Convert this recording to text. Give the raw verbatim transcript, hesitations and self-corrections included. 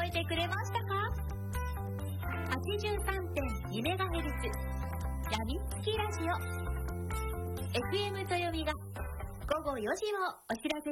えてくれましたか？ はちじゅうさんてんにメガヘルツ やみつきラジオ エフエム 豊美が午後よじをお知らせ